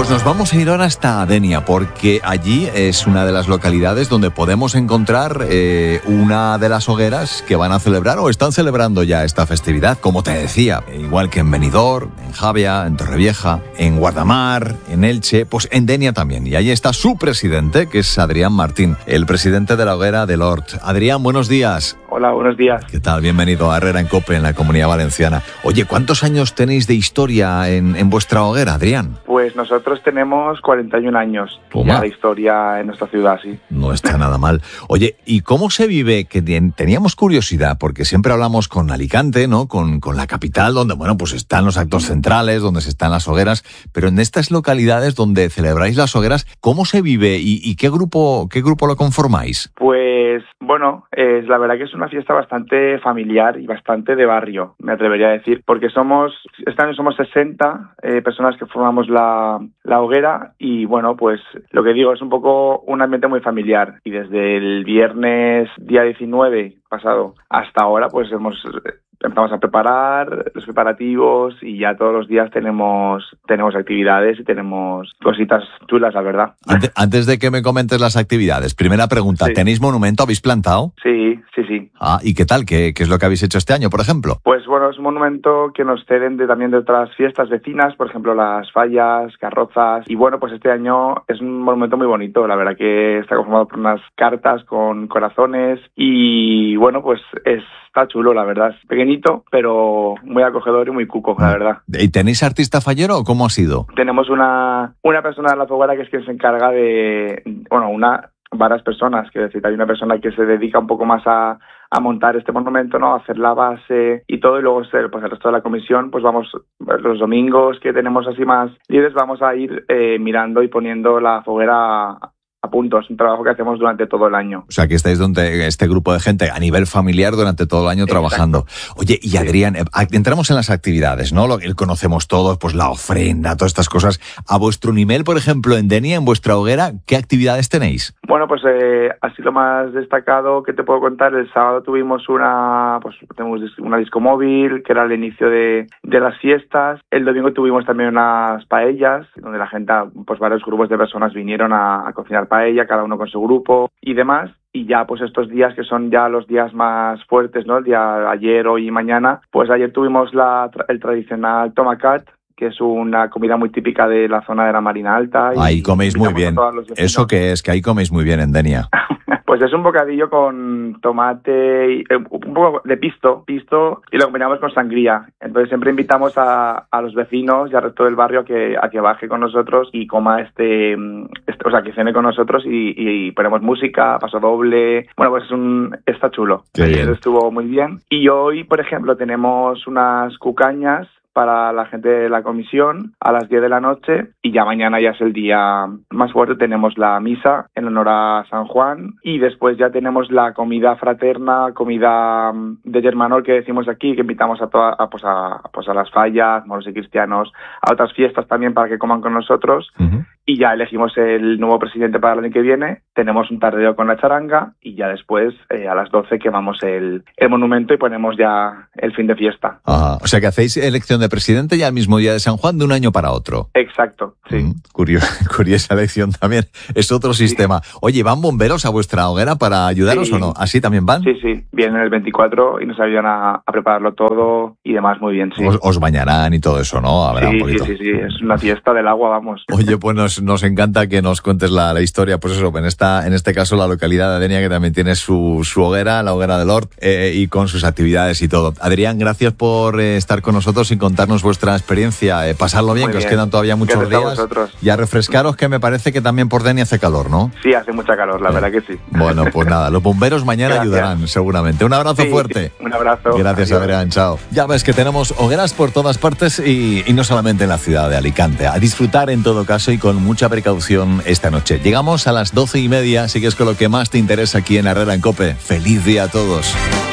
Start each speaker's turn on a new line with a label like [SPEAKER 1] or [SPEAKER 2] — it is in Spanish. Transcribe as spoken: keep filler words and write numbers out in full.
[SPEAKER 1] Pues nos vamos a ir ahora hasta Denia, porque allí es una de las localidades donde podemos encontrar eh, una de las hogueras que van a celebrar o están celebrando ya esta festividad, como te decía, igual que en Benidorm, en Javia, en Torrevieja, en Guardamar, en Elche, pues en Denia también. Y allí está su presidente, que es Adrián Martín, el presidente de la hoguera del Hort. Adrián, buenos días.
[SPEAKER 2] Hola, buenos días.
[SPEAKER 1] ¿Qué tal? Bienvenido a Herrera en Cope, en la Comunidad Valenciana. Oye, ¿cuántos años tenéis de historia en, en vuestra hoguera, Adrián?
[SPEAKER 2] Pues nosotros tenemos cuarenta y un años ya de historia en nuestra ciudad, sí.
[SPEAKER 1] No está nada mal. Oye, ¿y cómo se vive? Que teníamos curiosidad, porque siempre hablamos con Alicante, ¿no? Con, con la capital, donde, bueno, pues están los actos centrales, donde se están las hogueras, pero en estas localidades donde celebráis las hogueras, ¿cómo se vive y, y qué grupo, qué grupo lo conformáis?
[SPEAKER 2] Pues, bueno, eh, la verdad que es una fiesta bastante familiar y bastante de barrio, me atrevería a decir, porque somos, este año somos sesenta eh, personas que formamos la, la hoguera y, bueno, pues lo que digo es un poco un ambiente muy familiar y desde el viernes día diecinueve pasado hasta ahora pues hemos empezamos a preparar los preparativos y ya todos los días tenemos tenemos actividades y tenemos cositas chulas, la verdad.
[SPEAKER 1] Antes, antes de que me comentes las actividades, primera pregunta, sí. ¿Tenéis monumento? ¿Habéis plantado?
[SPEAKER 2] Sí, sí, sí.
[SPEAKER 1] Ah, ¿y qué tal? ¿Qué, qué es lo que habéis hecho este año, por ejemplo?
[SPEAKER 2] Pues bueno, es un monumento que nos ceden de, también de otras fiestas vecinas, por ejemplo las fallas, carrozas, y bueno, pues este año es un monumento muy bonito, la verdad que está conformado por unas cartas con corazones y bueno, pues es está chulo, la verdad. Es pequeñito, pero muy acogedor y muy cuco, la verdad.
[SPEAKER 1] ¿Y tenéis artista fallero o cómo ha sido?
[SPEAKER 2] Tenemos una, una persona de la hoguera que es quien se encarga de... Bueno, una varias personas, quiero decir, hay una persona que se dedica un poco más a, a montar este monumento, ¿no? A hacer la base y todo, y luego pues el resto de la comisión, pues vamos, los domingos que tenemos así más libres, vamos a ir eh, mirando y poniendo la hoguera a punto. Es un trabajo que hacemos durante todo el año.
[SPEAKER 1] O sea, que estáis donde este grupo de gente a nivel familiar durante todo el año trabajando. Exacto. Oye, y Adrián, entramos en las actividades, ¿no? Lo que conocemos todos, pues la ofrenda, todas estas cosas. A vuestro nivel, por ejemplo, en Denia, en vuestra hoguera, ¿qué actividades tenéis?
[SPEAKER 2] Bueno, pues eh, así lo más destacado que te puedo contar, el sábado tuvimos una, pues tenemos una disco móvil, que era el inicio de, de las fiestas. El domingo tuvimos también unas paellas, donde la gente, pues varios grupos de personas vinieron a, a cocinar paella, cada uno con su grupo y demás. Y ya pues estos días que son ya los días más fuertes, ¿no? El día ayer, hoy y mañana, pues ayer tuvimos la, el tradicional tomacat, que es una comida muy típica de la zona de la Marina Alta. Y
[SPEAKER 1] ahí coméis muy bien. ¿Eso qué es? Que ahí coméis muy bien en Denia.
[SPEAKER 2] Pues es un bocadillo con tomate, y, eh, un poco de pisto, pisto y lo combinamos con sangría. Entonces siempre invitamos a, a los vecinos y al resto del barrio a que, a que baje con nosotros y coma este, este o sea, que cene con nosotros y, y ponemos música, paso doble. Bueno, pues es un, está chulo. Ayer estuvo muy bien. Y hoy, por ejemplo, tenemos unas cucañas para la gente de la comisión a las diez de la noche y ya mañana ya es el día más fuerte, tenemos la misa en honor a San Juan y después ya tenemos la comida fraterna, comida de Germanor que decimos aquí, que invitamos a, toda, a, pues a, pues a las fallas, moros y cristianos, a otras fiestas también para que coman con nosotros. Uh-huh. Y ya elegimos el nuevo presidente para el año que viene, tenemos un tardeo con la charanga y ya después eh, a las doce quemamos el, el monumento y ponemos ya el fin de fiesta.
[SPEAKER 1] Ajá. O sea que hacéis elección de presidente ya el mismo día de San Juan de un año para otro.
[SPEAKER 2] Exacto, sí.
[SPEAKER 1] Mm, curiosa, curiosa elección también, es otro sistema. Sí. Oye, ¿van bomberos a vuestra hoguera para ayudaros sí. o no? ¿Así también van?
[SPEAKER 2] Sí, sí, vienen el veinticuatro y nos ayudan a, a prepararlo todo y demás, muy bien, sí.
[SPEAKER 1] Os, os bañarán y todo eso, ¿no? Habrá
[SPEAKER 2] sí,
[SPEAKER 1] un poquito.
[SPEAKER 2] sí, sí, sí, es una fiesta del agua, vamos.
[SPEAKER 1] Oye, pues nos Nos encanta que nos cuentes la, la historia, pues eso, en esta en este caso la localidad de Denia, que también tiene su, su hoguera, la hoguera del Hort, eh, y con sus actividades y todo. Adrián, gracias por eh, estar con nosotros y contarnos vuestra experiencia. Eh, pasarlo bien, Muy que bien. Os quedan todavía muchos
[SPEAKER 2] gracias
[SPEAKER 1] días.
[SPEAKER 2] A vosotros.
[SPEAKER 1] Y a refrescaros, que me parece que también por Denia hace calor, ¿no?
[SPEAKER 2] Sí, hace mucha calor, la eh. verdad que sí.
[SPEAKER 1] Bueno, pues nada, los bomberos mañana gracias. ayudarán, seguramente. Un abrazo sí, fuerte.
[SPEAKER 2] Un abrazo.
[SPEAKER 1] Gracias, Adiós. Adrián, chao. Ya ves que tenemos hogueras por todas partes y, y no solamente en la ciudad de Alicante. A disfrutar en todo caso y con mucha precaución esta noche. Llegamos a las doce y media, así que es con lo que más te interesa aquí en Herrera en Cope. ¡Feliz día a todos!